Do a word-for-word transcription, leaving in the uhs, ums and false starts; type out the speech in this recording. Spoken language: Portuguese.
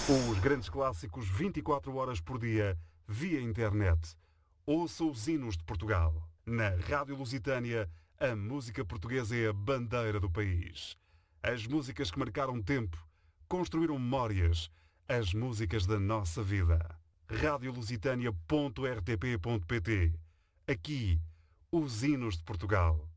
Os grandes clássicos vinte e quatro horas por dia, via internet. Ouça os hinos de Portugal. Na Rádio Lusitânia, a música portuguesa é a bandeira do país. As músicas que marcaram tempo, construíram memórias, as músicas da nossa vida. rádio lusitânia ponto r t p ponto p t. Aqui, os hinos de Portugal.